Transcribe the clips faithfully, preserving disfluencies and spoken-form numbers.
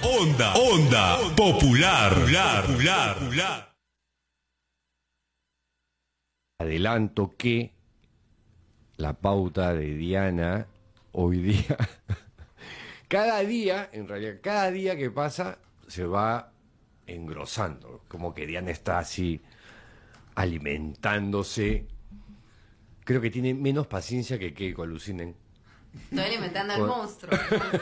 onda, onda, popular, popular, popular, popular. Adelanto que la pauta de Diana hoy día, cada día, en realidad, cada día que pasa se va engrosando, como que Diana está así alimentándose. Creo que tiene menos paciencia que Keiko, alucinen. Estoy alimentando al monstruo.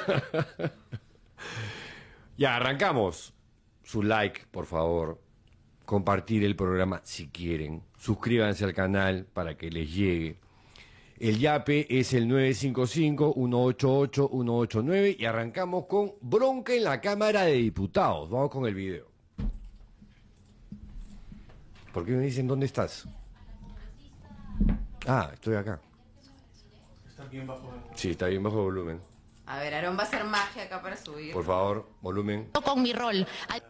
Ya, arrancamos. Su like, por favor. Compartir el programa si quieren. Suscríbanse al canal para que les llegue. El yape es el nueve cinco cinco, uno ocho ocho, uno ocho nueve y arrancamos con bronca en la Cámara de Diputados. Vamos con el video. ¿Por qué me dicen dónde estás? Ah, estoy acá. Está bien bajo volumen. Sí, está bien bajo volumen. A ver, Aarón va a hacer magia acá para subir. Por favor, volumen. Con mi rol.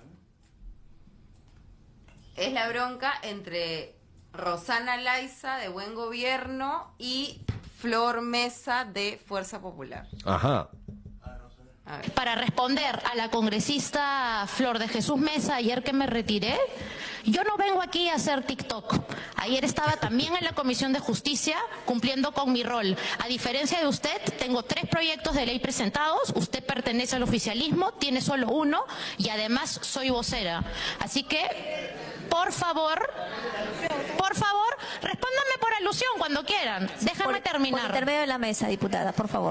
Es la bronca entre Rosana Laiza de Buen Gobierno y Flor Mesa de Fuerza Popular. Ajá. A ver. Para responder a la congresista Flor de Jesús Mesa, ayer que me retiré, yo no vengo aquí a hacer TikTok. Ayer estaba también en la Comisión de Justicia cumpliendo con mi rol. A diferencia de usted, tengo tres proyectos de ley presentados, usted pertenece al oficialismo, tiene solo uno y además soy vocera. Así que, por favor, por favor, respóndanme por alusión cuando quieran. Déjame por, terminar. Por intermedio de la mesa, diputada, por favor.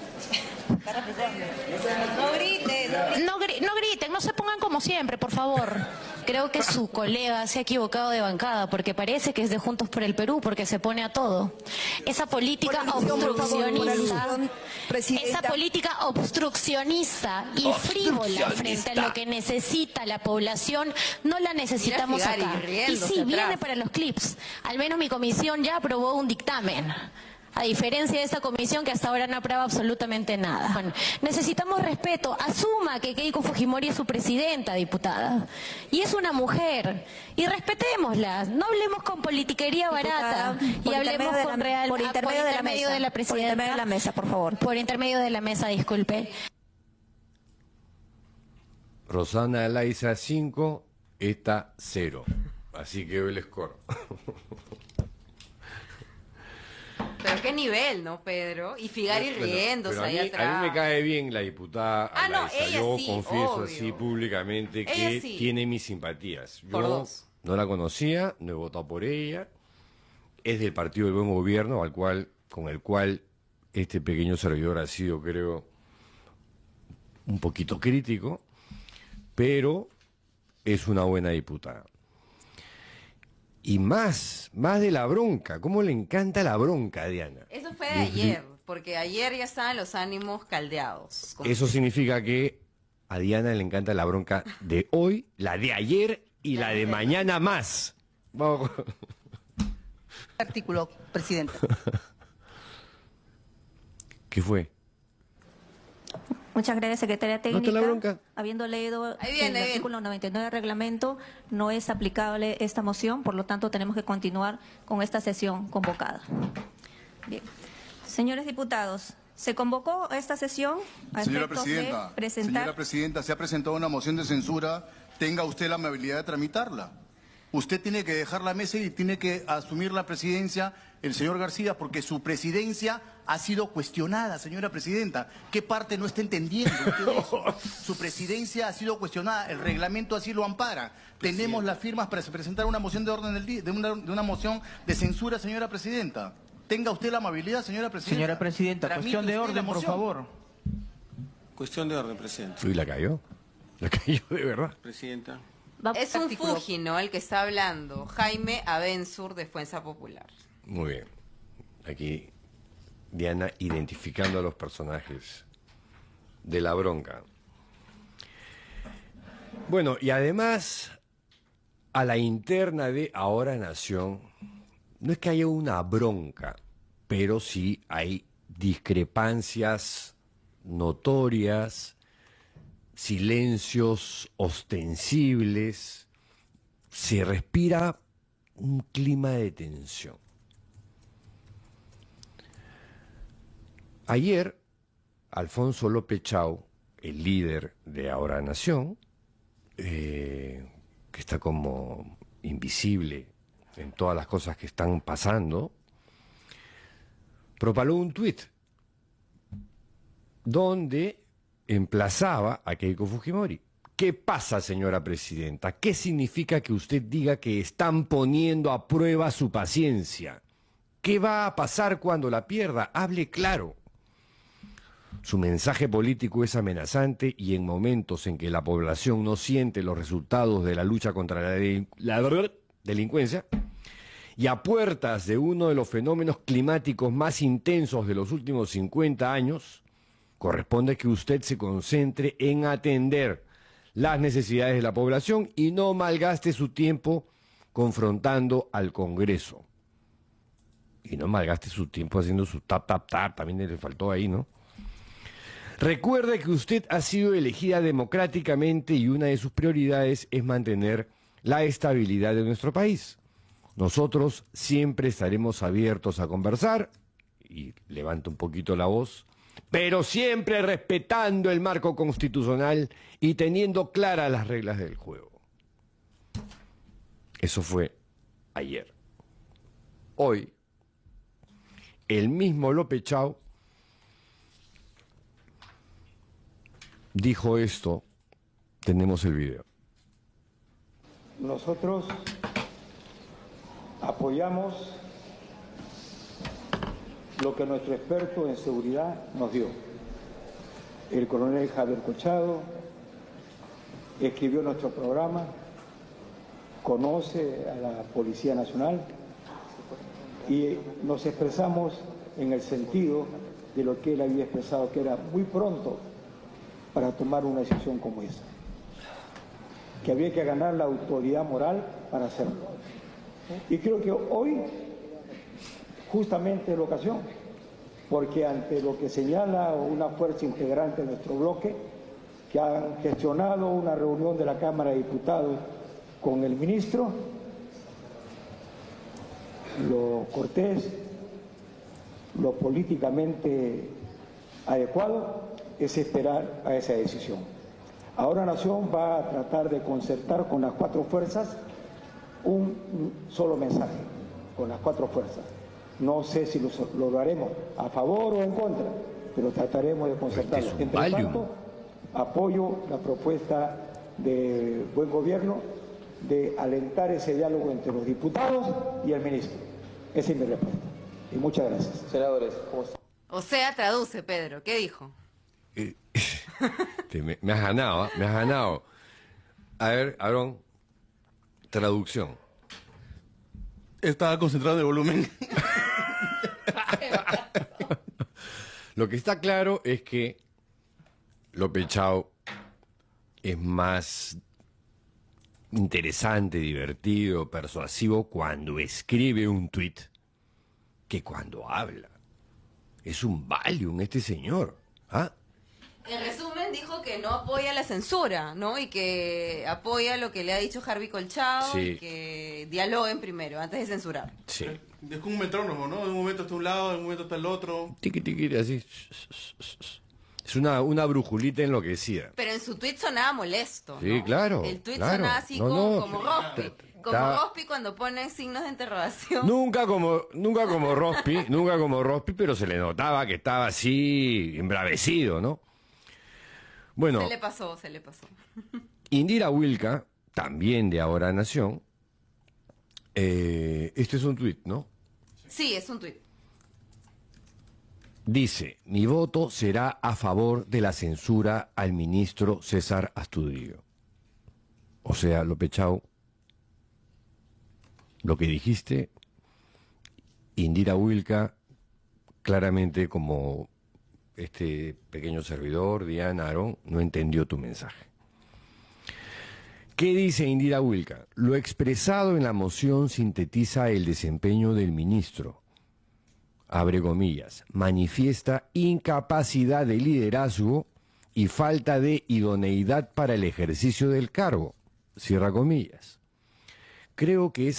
No griten, no, gri no griten, no se pongan como siempre, por favor. Creo que su colega se ha equivocado de bancada porque parece que es de Juntos por el Perú porque se pone a todo. Esa política obstruccionista, esa política obstruccionista y frívola frente a lo que necesita la población, no la necesitamos acá. Y sí, viene para los clips. Al menos mi comisión ya aprobó un dictamen. A diferencia de esta comisión que hasta ahora no aprueba absolutamente nada. Bueno, necesitamos respeto. Asuma que Keiko Fujimori es su presidenta, diputada. Y es una mujer. Y respetémosla. No hablemos con politiquería barata. Diputada, y hablemos de con la, real... Por intermedio, ah, por de, la intermedio mesa, de la presidenta. Por intermedio de la mesa, por favor. Por intermedio de la mesa, disculpe. Rosana Laiza cinco, esta cero. Así que el score. Pero qué nivel, ¿no, Pedro? Y Figari Bueno, riéndose pero a ahí mí, atrás. a mí me cae bien la diputada Ah, no, Laiza. ella Yo sí, confieso obvio. así públicamente Ella que sí. tiene mis simpatías. Por Yo dos. no la conocía, no he votado por ella. Es del Partido del Buen Gobierno, al cual, con el cual este pequeño servidor ha sido, creo, un poquito crítico, pero es una buena diputada. Y más, más de la bronca. ¿Cómo le encanta la bronca, Diana? Eso fue de ayer, porque ayer ya estaban los ánimos caldeados. Como- Eso significa que a Diana le encanta la bronca de hoy, la de ayer y la de mañana más. Vamos. Artículo, presidente. ¿Qué fue? Muchas gracias, secretaria ¿No técnica. está la bronca? Habiendo leído Ahí viene, que el ahí viene. artículo noventa y nueve del reglamento, no es aplicable esta moción, por lo tanto tenemos que continuar con esta sesión convocada. Bien. Señores diputados, se convocó a esta sesión a Señora efectos Presidenta, de presentar... señora Presidenta, se ha presentado una moción de censura, tenga usted la amabilidad de tramitarla. Usted tiene que dejar la mesa y tiene que asumir la presidencia el señor García, porque su presidencia ha sido cuestionada, señora Presidenta. ¿Qué parte no está entendiendo usted de eso? Su presidencia ha sido cuestionada, el reglamento así lo ampara. Tenemos las firmas para presentar una moción de orden del día, de una, de una moción de censura, señora Presidenta. Tenga usted la amabilidad, señora Presidenta. Señora Presidenta, Tramite cuestión de usted la orden, por moción. favor. Cuestión de orden, presidente. Uy, la cayó. La cayó de verdad. Presidenta. Va- Es un Artículo. Fuji, ¿no? El que está hablando. Jaime Abensur de Fuerza Popular. Muy bien. Aquí Diana identificando a los personajes de la bronca. Bueno, y además a la interna de Ahora Nación, no es que haya una bronca, pero sí hay discrepancias notorias, silencios ostensibles, se respira un clima de tensión. Ayer, Alfonso López Chau, el líder de Ahora Nación, eh, que está como invisible en todas las cosas que están pasando, propaló un tuit donde emplazaba a Keiko Fujimori. ¿Qué pasa, señora presidenta? ¿Qué significa que usted diga que están poniendo a prueba su paciencia? ¿Qué va a pasar cuando la pierda? Hable claro. Su mensaje político es amenazante y en momentos en que la población no siente los resultados de la lucha contra la, de, la delincuencia y a puertas de uno de los fenómenos climáticos más intensos de los últimos cincuenta años, corresponde que usted se concentre en atender las necesidades de la población y no malgaste su tiempo confrontando al Congreso. Y no malgaste su tiempo haciendo su tap, tap, tap, también le faltó ahí, ¿no? Recuerde que usted ha sido elegida democráticamente y una de sus prioridades es mantener la estabilidad de nuestro país. Nosotros siempre estaremos abiertos a conversar, y levanto un poquito la voz, pero siempre respetando el marco constitucional y teniendo claras las reglas del juego. Eso fue ayer. Hoy, el mismo López Chau dijo esto, tenemos el video. Nosotros apoyamos lo que nuestro experto en seguridad nos dio. El coronel Javier Collado escribió nuestro programa, conoce a la Policía Nacional y nos expresamos en el sentido de lo que él había expresado, que era muy pronto para tomar una decisión como esa, que había que ganar la autoridad moral para hacerlo. Y creo que hoy justamente la ocasión, porque ante lo que señala una fuerza integrante de nuestro bloque, que han gestionado una reunión de la Cámara de Diputados con el ministro, lo cortés, lo políticamente adecuado es esperar a esa decisión. Ahora Nación va a tratar de concertar con las cuatro fuerzas un solo mensaje, con las cuatro fuerzas. No sé si lo lograremos a favor o en contra, pero trataremos de concertarlo. Entre tanto, apoyo la propuesta de Buen Gobierno de alentar ese diálogo entre los diputados y el ministro. Esa es mi respuesta. Y muchas gracias. Senadores, ¿cómo están? O sea, traduce, Pedro. ¿Qué dijo? Eh, me, me has ganado, ¿eh? me has ganado. A ver, Aarón, traducción. Estaba concentrado en el volumen. Lo que está claro es que López Chau es más interesante, divertido, persuasivo cuando escribe un tuit que cuando habla. Es un Valium este señor. ¿Ah? En resumen, dijo que no apoya la censura, ¿no? Y que apoya lo que le ha dicho Harvey Colchado, Sí. y que dialoguen primero, antes de censurar. Sí. Es como un metrónomo, ¿no? De un momento está un lado, de un momento está el otro. Tiqui, tiqui, así. Es una, una brujulita enloquecida. Pero en su tweet sonaba molesto, ¿no? Sí, claro, El tweet claro. sonaba así No, como, no. como Rospi. Como Está- Rospi cuando pone signos de interrogación. Nunca como, nunca como Rospi, nunca como Rospi, pero se le notaba que estaba así embravecido, ¿no? Bueno, Se le pasó, se le pasó. Indira Wilka, también de Ahora Nación, eh, este es un tuit, ¿no? Sí, es un tweet. Dice, mi voto será a favor de la censura al ministro César Astudillo. O sea, López Chau, lo que dijiste, Indira Wilka, claramente como este pequeño servidor, Diana, Aarón, no entendió tu mensaje. ¿Qué dice Indira Wilka? Lo expresado en la moción sintetiza el desempeño del ministro. Abre comillas, manifiesta incapacidad de liderazgo y falta de idoneidad para el ejercicio del cargo. Cierra comillas. Creo que es